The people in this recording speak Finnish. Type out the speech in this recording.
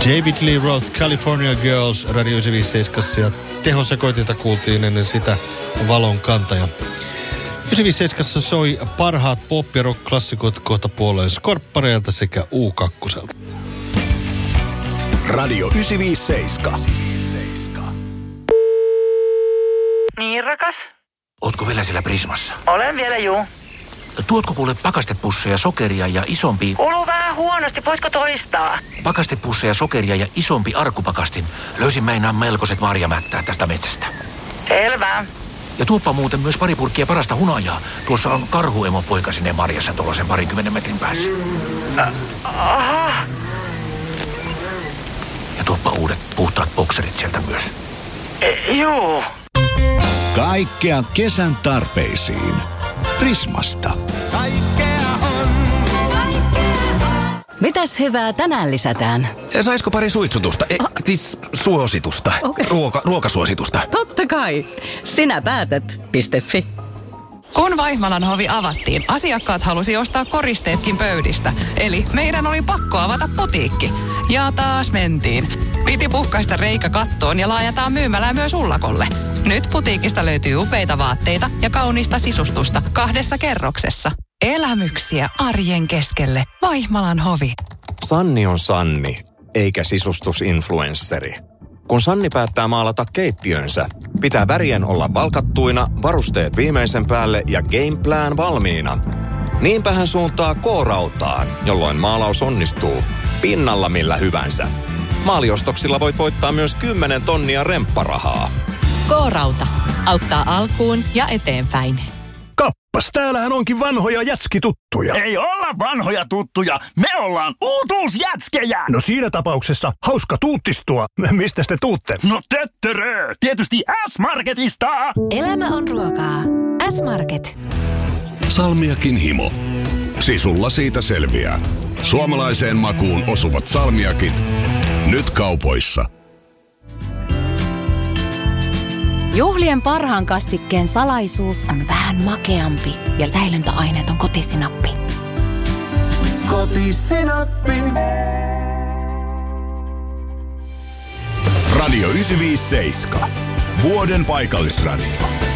David Lee Roth, California Girls, Radio 957 ja tehosekoitinta kuultiin ennen sitä Valon kantaja. 957 soi parhaat pop- ja rock-klassikot kohta puoleen Skorppareilta sekä U2. Radio 957. Niin, rakas? Ootko vielä siellä Prismassa? Olen vielä, juu. Tuotko kuule pakastepusseja, sokeria ja isompi... Kuuluu vähän huonosti, voitko toistaa? Pakastepusseja, sokeria ja isompi arkupakastin. Löysin meinaan melkoiset marjamättää tästä metsästä. Selvä. Ja tuoppa muuten myös pari purkkia parasta hunajaa. Tuossa on karhuemo poikasineen marjassa tuollaisen 20 metrin päässä. Aha. Ja tuoppa uudet puhtaat bokserit sieltä myös. Juu. Kaikkea kesän tarpeisiin. Prismasta. Mitäs hyvää tänään lisätään? Saisiko pari suitsutusta? Siis suositusta. Okay. Ruokasuositusta. Totta kai. Sinä päätät. .fi. Kun Vaihmalan hovi avattiin, asiakkaat halusi ostaa koristeetkin pöydistä. Eli meidän oli pakko avata putiikki. Ja taas mentiin. Piti puhkaista reikä kattoon ja laajataan myymälää myös ullakolle. Nyt putiikista löytyy upeita vaatteita ja kaunista sisustusta 2 kerroksessa. Elämyksiä arjen keskelle. Vaihmalan hovi. Sanni on Sanni, eikä sisustusinfluensseri. Kun Sanni päättää maalata keittiönsä, pitää värien olla valkattuina, varusteet viimeisen päälle ja gameplan valmiina. Niinpä hän suuntaa K-rautaan, jolloin maalaus onnistuu pinnalla millä hyvänsä. Maaliostoksilla voit voittaa myös 10 tonnia rempparahaa. K-rauta. Auttaa alkuun ja eteenpäin. Kappas, täällähän onkin vanhoja jätskituttuja. Ei olla vanhoja tuttuja, me ollaan uutuusjätskejä. No siinä tapauksessa hauska tuuttistua. Mistä te tuutte? No töttörö, tietysti S-Marketista. Elämä on ruokaa. S-Market. Salmiakin himo. Sisulla siitä selviää. Suomalaiseen makuun osuvat salmiakit. Nyt kaupoissa. Juhlien parhaan kastikkeen salaisuus on vähän makeampi ja säilöntäaineet on kotisinappi. Kotisinappi. Radio 957. Vuoden paikallisradio.